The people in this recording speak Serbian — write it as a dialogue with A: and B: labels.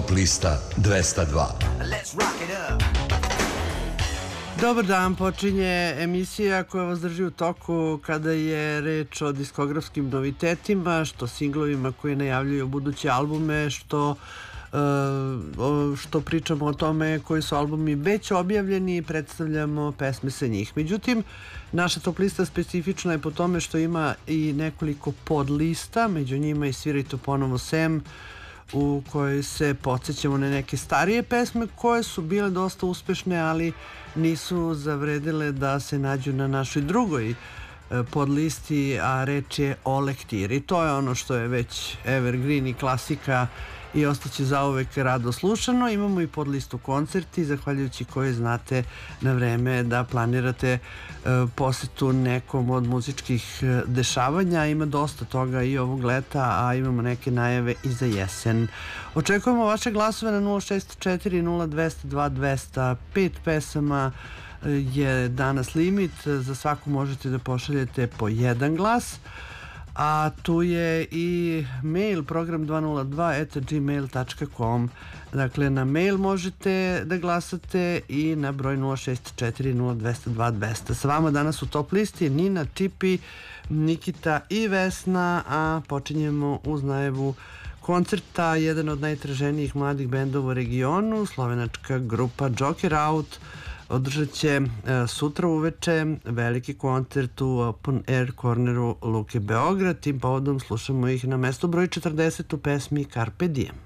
A: Top lista 202.
B: Dobar dan, počinje emisija koja vas drži u toku kada je reč o diskografskim novitetima, što singlovima koji najavljuju buduće albume, što pričamo o tome koji su albumi već objavljeni i predstavljamo pesme sa njih. Međutim, naša top lista specifična je po tome što ima i nekoliko podlista, među njima i Sviraj to ponovo Sem, u kojoj se podsjećamo na neke starije pesme koje su bile dosta uspešne, ali nisu zavredile da se nađu na našoj drugoj podlisti, a reč je o lektiri. To je ono što je već evergreen i klasika i ostaće zauvek rado slušano. Imamo i podlistu koncerti, zahvaljujući koje znate na vreme da planirate posetu nekom od muzičkih dešavanja. Ima dosta toga i ovog leta, a imamo neke najave i za jesen. Očekujemo vaše glasove na 064 0202 200. 5 pesama je danas limit, za svaku možete da pošaljete po jedan glas. A tu je i mail program202@gmail.com. Dakle, na mail možete da glasate i na broj 064 0202 200. Sa vama danas u top listi Nina, Čipi, Nikita i Vesna, a počinjemo uz najavu koncerta. Jedan od najtraženijih mladih bendova u regionu, slovenačka grupa Joker Out, održat će sutra uveče veliki koncert u Open Air Corneru Luke Beograd. Tim povodom slušamo ih na mestu broj 40 u pesmi Carpe Diem.